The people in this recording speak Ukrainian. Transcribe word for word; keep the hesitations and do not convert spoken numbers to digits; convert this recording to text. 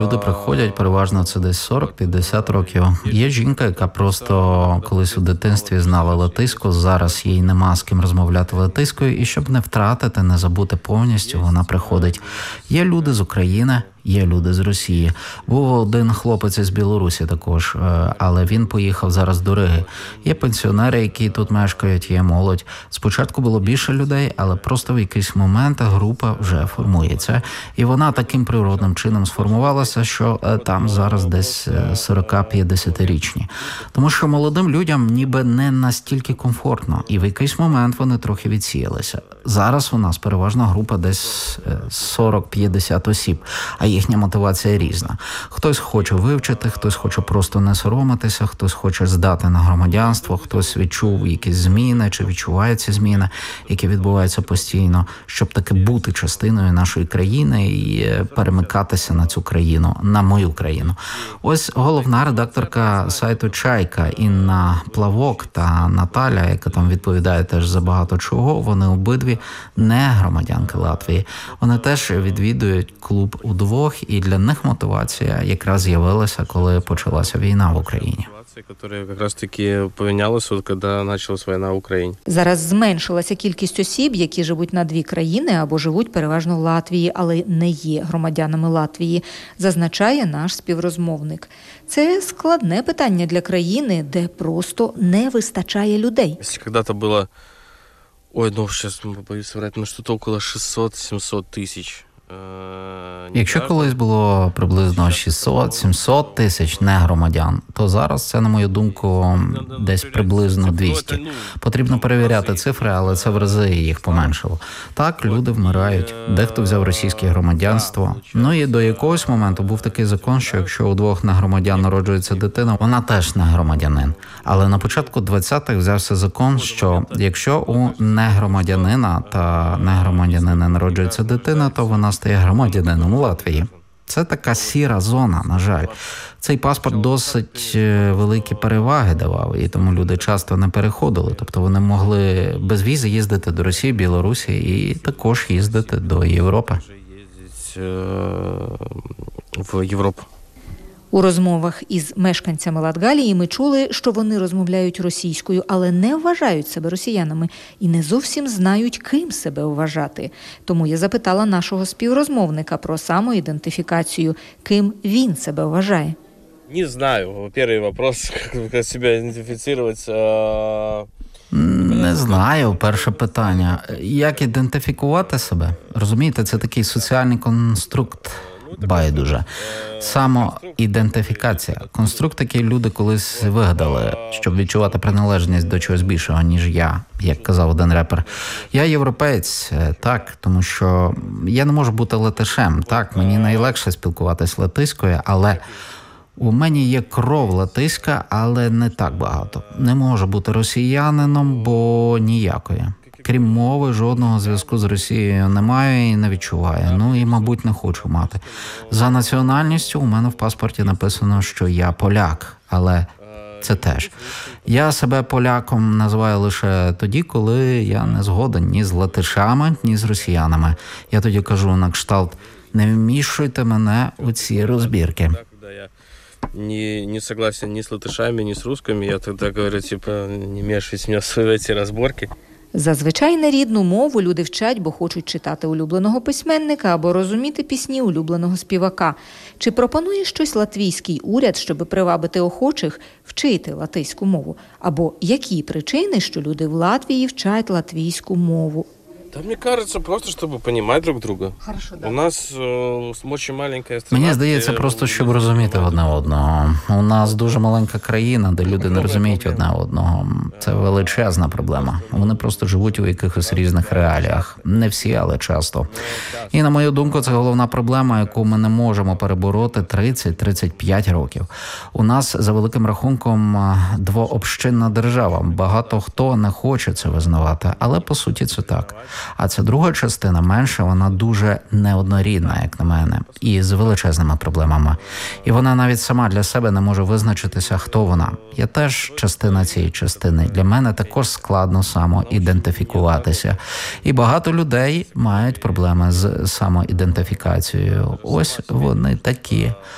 Люди приходять, переважно це десь сорок-п'ятдесят років. Є жінка, яка просто колись у дитинстві знала латиську, зараз їй нема з ким розмовляти латиською, і щоб не втратити, не забути повністю, вона приходить. Є люди з України, є люди з Росії. Був один хлопець із Білорусі також, але він поїхав зараз до Риги. Є пенсіонери, які тут мешкають, є молодь. Спочатку було більше людей, але просто в якийсь момент група вже формується. І вона таким природним чином сформувалася, що там зараз десь сорок-п'ятдесятирічні. Тому що молодим людям ніби не настільки комфортно. І в якийсь момент вони трохи відсіялися. Зараз у нас переважна група десь сорок-п'ятдесят осіб. А їхня мотивація різна. Хтось хоче вивчити, хтось хоче просто не соромитися, хтось хоче здати на громадянство, хтось відчув якісь зміни, чи відчуває ці зміни, які відбуваються постійно, щоб таки бути частиною нашої країни і перемикатися на цю країну, на мою країну. Ось головна редакторка сайту «Чайка» Інна Плавок та Наталя, яка там відповідає теж за багато чого, вони обидві не громадянки Латвії. Вони теж відвідують клуб удвох, і для них мотивація якраз з'явилася, коли почалася війна в Україні. Яка якраз таки помінялася, коли почалася війна в Україні. Зараз зменшилася кількість осіб, які живуть на дві країни або живуть переважно в Латвії, але не є громадянами Латвії, зазначає наш співрозмовник. Це складне питання для країни, де просто не вистачає людей. Коли-то було, ой, ну, зараз, боюсь соврати, ну, щось около шістсот-сімсот тисяч. Якщо колись було приблизно шістсот-сімсот тисяч негромадян, то зараз це, на мою думку, десь приблизно двісті. Потрібно перевіряти цифри, але це в рази їх поменшило. Так, люди вмирають, дехто взяв російське громадянство. Ну і до якогось моменту був такий закон, що якщо у двох негромадян народжується дитина, вона теж не громадянин. Але на початку двадцятих взявся закон, що якщо у негромадянина та негромадянина народжується дитина, то вона стає громадянином Латвії. Це така сіра зона, на жаль. Цей паспорт досить великі переваги давав, і тому люди часто не переходили. Тобто вони могли без візи їздити до Росії, Білорусі і також їздити до Європи. В Європу. У розмовах із мешканцями Латгалії ми чули, що вони розмовляють російською, але не вважають себе росіянами і не зовсім знають, ким себе вважати. Тому я запитала нашого співрозмовника про самоідентифікацію, ким він себе вважає. Не знаю. Перший вопрос, як себе ідентифікувати. Не знаю, перше питання. Як ідентифікувати себе? Розумієте, це такий соціальний конструкт. Байдуже. Самоідентифікація. Конструкт, який люди колись вигадали, щоб відчувати приналежність до чогось більшого, ніж я, як казав один репер. Я європеєць, так, тому що я не можу бути латишем, так, мені найлегше спілкуватись латиською, але у мене є кров латиська, але не так багато. Не можу бути росіянином, бо ніякої. Крім мови, жодного зв'язку з Росією немає і не відчуваю. Ну і, мабуть, не хочу мати. За національністю у мене в паспорті написано, що я поляк, але це теж. Я себе поляком називаю лише тоді, коли я не згоден ні з латишами, ні з росіянами. Я тоді кажу на кшталт: не вмішуйте мене у ці розбірки. Не, не согласен ни с латышами, ни с русскими. Я тогда говорю, типа, не мешайтесь меня в эти разборки. Зазвичай нерідну мову люди вчать, бо хочуть читати улюбленого письменника або розуміти пісні улюбленого співака. Чи пропонує щось латвійський уряд, щоб привабити охочих вчити латиську мову? Або які причини, що люди в Латвії вчать латвійську мову? Да, мне кажется, просто чтобы понимать друг друга. Хорошо, да. У нас э, очень маленькая страна. Мені здається, просто щоб розуміти одне одного. У нас дуже маленька країна, де люди не розуміють одне одного. Це величезна проблема. Вони просто живуть у якихось різних реаліях. Не всі, але часто. І, на мою думку, це головна проблема, яку ми не можемо перебороти тридцять-тридцять п'ять років. У нас, за великим рахунком, двообщинна держава. Багато хто не хоче це визнавати, але по суті це так. А ця друга частина менша, вона дуже неоднорідна, як на мене, і з величезними проблемами. І вона навіть сама для себе не може визначитися, хто вона. Я теж частина цієї частини. Для мене також складно самоідентифікуватися. І багато людей мають проблеми з самоідентифікацією. Ось вони такі.